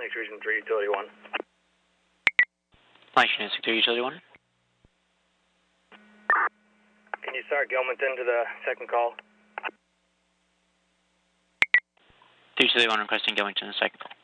Next region 3, utility 1. Function is 3, utility 1. Can you start Gilmanton to the second call? 3 utility 1 requesting Gilmanton to the second call.